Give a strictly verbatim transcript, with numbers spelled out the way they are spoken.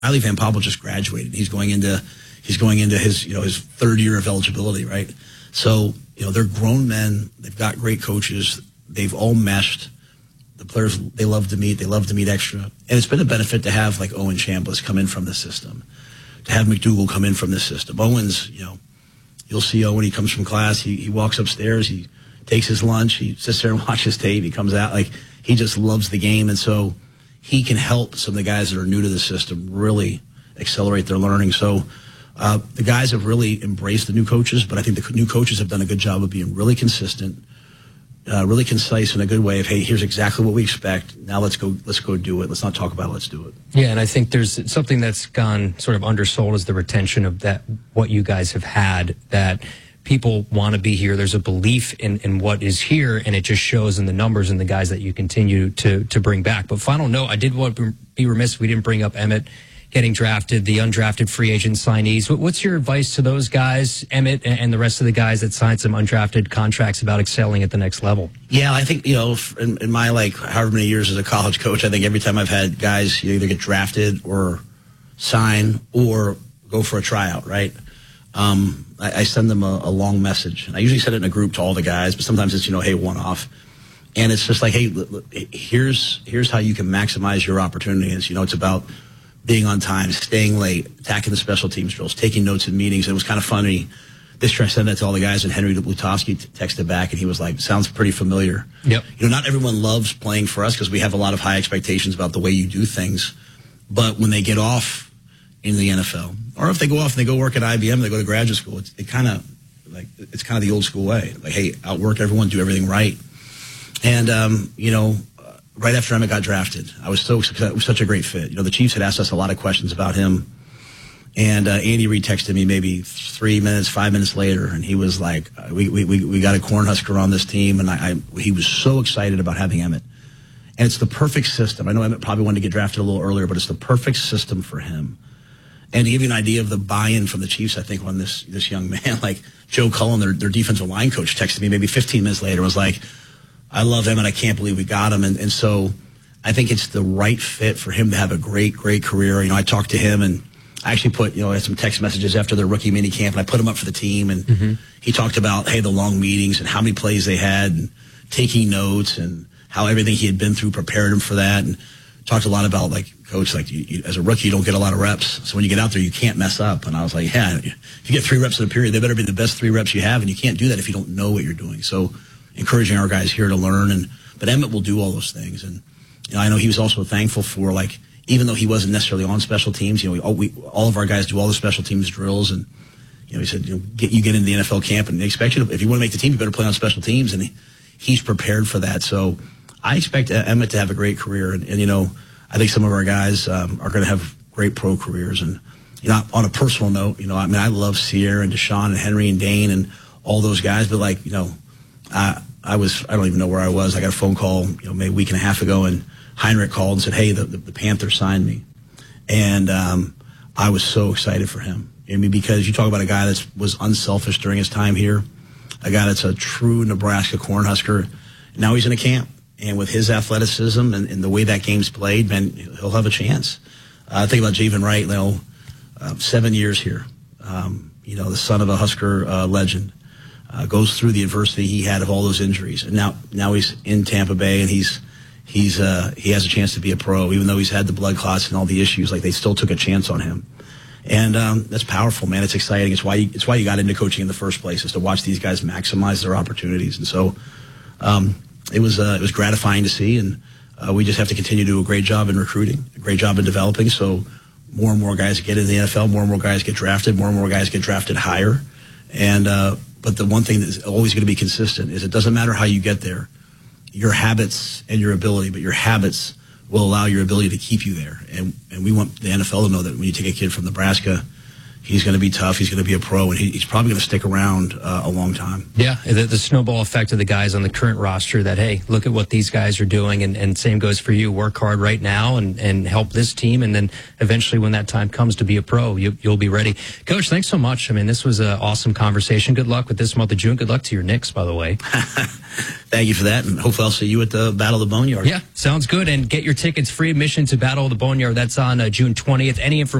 Riley Van Poppel just graduated. He's going into he's going into his you know his third year of eligibility, right? So you know they're grown men. They've got great coaches. They've all meshed. The players, they love to meet. They love to meet extra, and it's been a benefit to have like Owen Chambliss come in from the system, to have McDougal come in from the system. Owen's, you know, you'll see Owen. He comes from class. He he walks upstairs. He takes his lunch. He sits there and watches tape. He comes out like he just loves the game, and so he can help some of the guys that are new to the system really accelerate their learning. So uh, the guys have really embraced the new coaches, but I think the new coaches have done a good job of being really consistent, uh, really concise in a good way of, hey, here's exactly what we expect. Now let's go, let's go do it. Let's not talk about it. Let's do it. Yeah, and I think there's something that's gone sort of undersold is the retention of that, what you guys have had, that people want to be here. There's a belief in, in what is here, and it just shows in the numbers and the guys that you continue to to bring back. But final note, I did want to be remiss if we didn't bring up Emmett getting drafted, the undrafted free agent signees. What's your advice to those guys, Emmett, and the rest of the guys that signed some undrafted contracts about excelling at the next level? Yeah, I think, you know, in, in my, like, however many years as a college coach, I think every time I've had guys either get drafted or sign or go for a tryout, right? Um, I, I send them a, a long message. And I usually send it in a group to all the guys, but sometimes it's, you know, hey, one off. And it's just like, hey, look, look, here's here's how you can maximize your opportunities. You know, it's about being on time, staying late, attacking the special teams drills, taking notes in meetings. It was kind of funny. This year I sent that to all the guys, and Henry Lutovsky texted back, and he was like, sounds pretty familiar. Yep. You know, not everyone loves playing for us because we have a lot of high expectations about the way you do things. But when they get off in the N F L, or if they go off and they go work at I B M, they go to graduate school, it's, it kind of like it's kind of the old school way. Like, hey, outwork everyone, do everything right. And um, you know, uh, right after Emmett got drafted, I was so it was such a great fit. You know, the Chiefs had asked us a lot of questions about him, and uh, Andy Reid texted me maybe three minutes, five minutes later, and he was like, "We we we, we got a Cornhusker on this team," and I, I he was so excited about having Emmett. And it's the perfect system. I know Emmett probably wanted to get drafted a little earlier, but it's the perfect system for him. And to give you an idea of the buy-in from the Chiefs, I think, on this this young man, like Joe Cullen, their, their defensive line coach, texted me maybe fifteen minutes later, was like, I love him and I can't believe we got him. And, and so I think it's the right fit for him to have a great, great career. You know, I talked to him, and I actually put, you know, I had some text messages after their rookie mini camp, and I put him up for the team. And mm-hmm. he talked about, hey, the long meetings and how many plays they had and taking notes and how everything he had been through prepared him for that. And talked a lot about, like, coach, like, you, you, as a rookie, you don't get a lot of reps. So when you get out there, you can't mess up. And I was like, yeah, if you get three reps in a period, they better be the best three reps you have. And you can't do that if you don't know what you're doing. So encouraging our guys here to learn. And but Emmett will do all those things. And you know, I know he was also thankful for, like, even though he wasn't necessarily on special teams, you know, we, all, we, all of our guys do all the special teams drills. And, you know, he said, you know, get, you get into the N F L camp, and they expect you to, if you want to make the team, you better play on special teams. And he, he's prepared for that. So I expect Emmett to have a great career. And, and you know, I think some of our guys um, are going to have great pro careers. And, you know, on a personal note, you know, I mean, I love Sierra and Deshaun and Henry and Dane and all those guys. But, like, you know, I, I was, I don't even know where I was. I got a phone call, you know, maybe a week and a half ago, and Heinrich called and said, hey, the, the, the Panthers signed me. And um, I was so excited for him. I mean, because you talk about a guy that was unselfish during his time here, a guy that's a true Nebraska Cornhusker. Now he's in a camp. And with his athleticism and, and the way that game's played, man, he'll have a chance. Uh, think about Javen Wright, you know, uh, seven years here. Um, you know, the son of a Husker uh, legend. Uh, goes through the adversity he had of all those injuries. And now now he's in Tampa Bay, and he's he's uh, he has a chance to be a pro, even though he's had the blood clots and all the issues. Like, they still took a chance on him. And um, that's powerful, man. It's exciting. It's why you, it's why you got into coaching in the first place, is to watch these guys maximize their opportunities. And so um, it was uh, it was gratifying to see, and uh, we just have to continue to do a great job in recruiting, a great job in developing, so more and more guys get into the N F L, more and more guys get drafted, more and more guys get drafted higher. And uh, but the one thing that's always going to be consistent is it doesn't matter how you get there, your habits and your ability, but your habits will allow your ability to keep you there. And and we want the N F L to know that when you take a kid from Nebraska, He's going to be tough. He's going to be a pro, and he, he's probably going to stick around uh, a long time. Yeah, the, the snowball effect of the guys on the current roster that, hey, look at what these guys are doing, and, and same goes for you. Work hard right now and, and help this team, and then eventually when that time comes to be a pro, you, you'll be ready. Coach, thanks so much. I mean, this was an awesome conversation. Good luck with this month of June. Good luck to your Knicks, by the way. Thank you for that, and hopefully I'll see you at the Battle of the Boneyard. Yeah, sounds good. And get your tickets, free admission to Battle of the Boneyard. That's on uh, June twentieth. Any information